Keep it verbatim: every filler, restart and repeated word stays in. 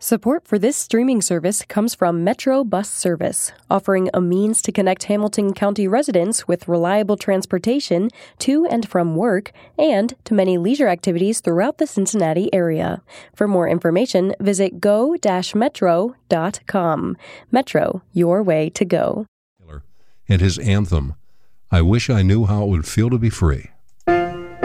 Support for this streaming service comes from Metro Bus Service, offering a means to connect Hamilton County residents with reliable transportation to and from work and to many leisure activities throughout the Cincinnati area. For more information, visit go dash metro dot com. Metro, your way to go. And his anthem, I Wish I Knew How It Would Feel to Be Free.